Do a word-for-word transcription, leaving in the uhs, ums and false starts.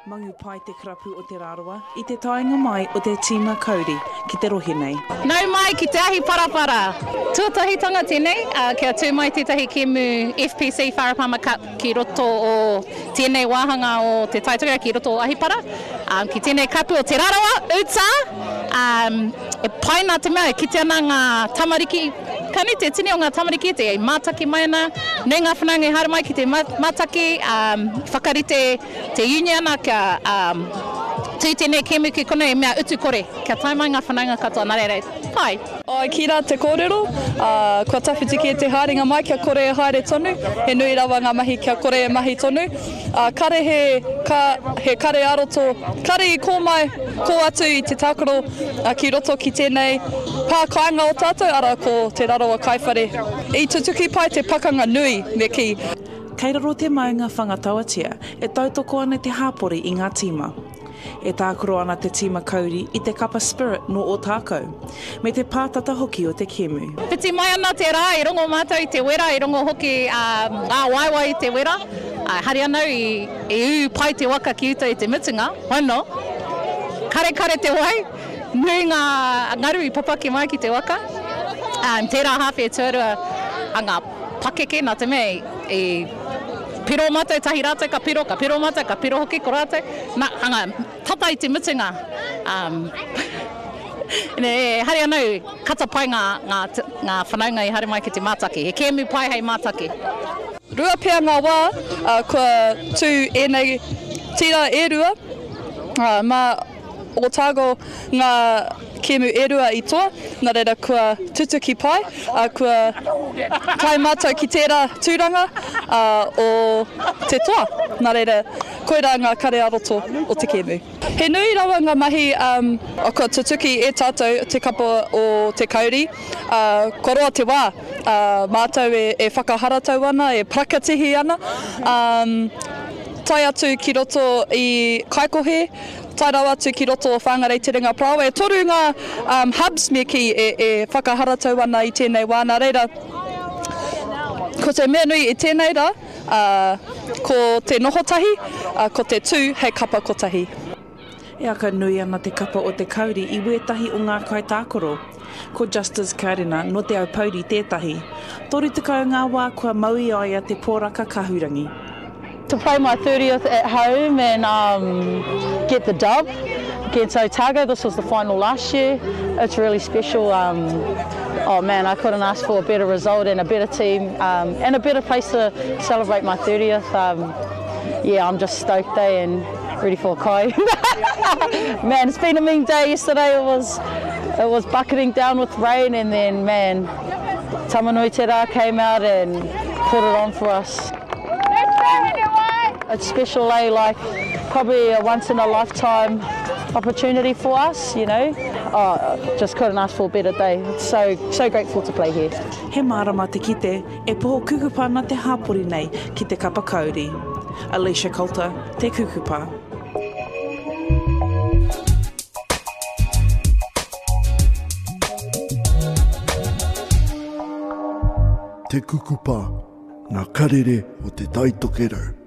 Mangu pai te karapu o te rāroa, I te tainga mai o te tima kauri ki te rohe nei. Nau mai ki te ahi parapara. Tuatahitanga tēnei, uh, kia tū mai tētahi kemu F P C Wharapama Cup ki roto o tēnei wāhanga o te taitanga ki roto o Ahipara. Um, ki tēnei kapu o te rāroa, Uta, um, e paina te mea, ki te ana ngā tamariki, kani te tini o ngā tamariki, te mātaki mai ana, nei ngā whananga i haere mai ki te mātaki, um, whakarite te uniona kia um, tū tēnei kemu ki kone e mea utu kore, kia tai mai ngā whananga katoa nare rei. Pai. Ai ki rā te kōrero, uh, kua tawhitiki e te haringa mai kia kore e haere tonu, he nui rawa ngā mahi kia kore e mahi tonu. Uh, kare he, ka, he kare aroto, kare I kō mai, kō atu I te tākaro uh, ki roto ki tēnei pākainga o tātou, ara ko te raroa kaiwhare. I tutuki pai te pakanga nui me ki. Kei raro te maunga whangatawatia, e tautoko ana te hāpori I ngā tima. E tākoro ana te tima kauri I te kapa spirit no o tākau, me te pātata hoki o te kemu. Piti mai ana te rā, I rongo mātou I te wera, I rongo hoki uh, ngā waiwai I te wera. Uh, hari anau I, I u pai te waka ki uta I te mitunga, hono. Kare kare te wai, nui ngā ngaru I papaki mai ki te waka. Um, tērā hawhi e tuarua a ngā pakeke nā te mea I piro mātou tahi rātou ka piro, ka piro mātou, ka piro hoki ko rātou. Nā, hanga, tata I te mitunga. Um, ne, hari anau, kata pai ngā, ngā, ngā whanaunga I haere mai ki te mātaki. He kēmu pai hei mātaki. Rua pia ngā wā, uh, kua tū ēnei tira e rua, uh, mā o tāgo ngā kemu e rua I toa, nā reira kua tutuki pai, uh, kua kai mātou ki tērā tūranga uh, o te toa, nā reira koira ngā kare aroto o te kemu. He nui rawa ngā mahi um, o kua tutuki e tātou te kapa o te kauri, uh, koroa te wā, uh, mātou e, e whakaharatau ana, e prakatihi ana, um, tai atu ki roto I kaikohe, tai rau atu ki roto o whangarei te ringa prau, e toru ngā um, hubs me ki e, e whakaharatau ana I tēnei wā, nā reira, ko te mea nui I tēnei rā, uh, ko te nohotahi, uh, ko te tū hei kapa kotahi. E aka nui ana te kapa o te kauri I wētahi o ngā kai tākoro. Ko Justice Karina no te au pauri tētahi. Toru tukau ngā wā kua maui ai a te pōraka kahurangi. To play my thirtieth at home and um, get the dub against Otago. This was the final last year. It's really special. Um, oh man, I couldn't ask for a better result and a better team um, and a better place to celebrate my thirtieth. Um, yeah, I'm just stoked eh, and ready for a kai. Man, it's been a mean day. Yesterday it was it was bucketing down with rain, and then man, Tamanui Te Rā came out and put it on for us. It's special, eh? Like probably a once in a lifetime opportunity for us, you know. Oh, just couldn't ask for a better day. It's so so grateful to play here. He mārama te kite, e poho kukupana te hāpori nei ki te kapa kauri. Alicia Coulter, te kukupa. Te kukupa, ngā karere o te taitokero.